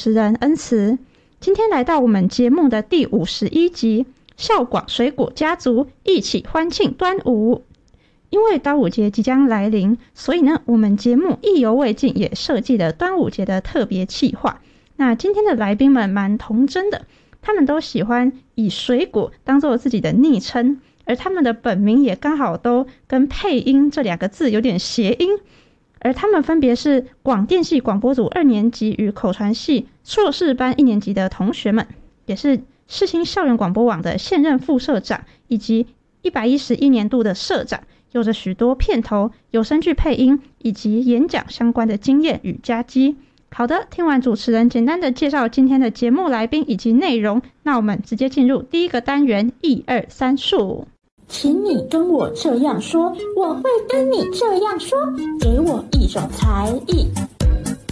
持人恩慈。今天来到我们节目的第51集，孝广水果家族一起欢庆端午。因为端午节即将来临，所以呢，我们节目意犹未尽，也设计了端午节的特别企划。那今天的来宾们蛮童真的，他们都喜欢以水果当做自己的昵称，而他们的本名也刚好都跟配音这2个字有点谐音。而他们分别是广电系广播组2年级与口传系硕士班1年级的同学们，也是世新校园广播网的现任副社长以及111年度的社长，有着许多片头、有声剧配音以及演讲相关的经验与佳绩。好的，听完主持人简单的介绍今天的节目来宾以及内容，那我们直接进入第一个单元1、2、3数。 请你跟我这样说，我会跟你这样说，给我一种才艺，